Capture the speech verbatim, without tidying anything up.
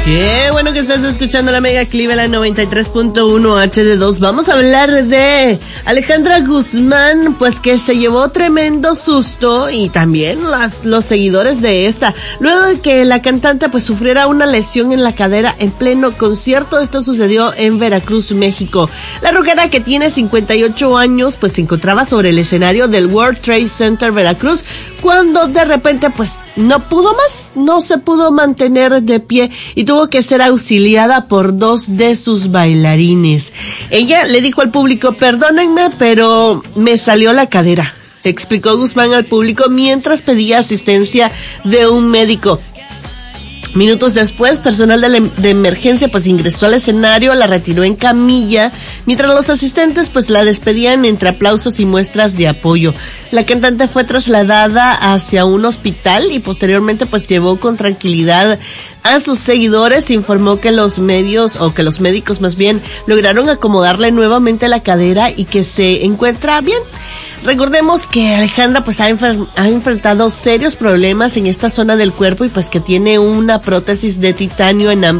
Qué bueno que estás escuchando la Mega Cleveland noventa y tres punto uno H D dos. Vamos a hablar de Alejandra Guzmán, pues que se llevó tremendo susto, y también las, los seguidores de esta, luego de que la cantante pues sufriera una lesión en la cadera en pleno concierto. Esto sucedió en Veracruz, México. La rockera, que tiene cincuenta y ocho años, pues se encontraba sobre el escenario del World Trade Center Veracruz, cuando de repente pues no pudo más, no se pudo mantener de pie y tuvo que ser auxiliada por dos de sus bailarines. Ella le dijo al público: perdónenme, pero me salió la cadera, explicó Guzmán al público mientras pedía asistencia de un médico. Minutos después, personal de, la, de emergencia pues ingresó al escenario, la retiró en camilla, mientras los asistentes pues la despedían entre aplausos y muestras de apoyo. La cantante fue trasladada hacia un hospital y posteriormente pues llevó con tranquilidad a sus seguidores. Informó que los medios, o que los médicos más bien, lograron acomodarle nuevamente la cadera y que se encuentra bien. Recordemos que Alejandra pues ha, enfer- ha enfrentado serios problemas en esta zona del cuerpo, y pues que tiene una prótesis de titanio en ambas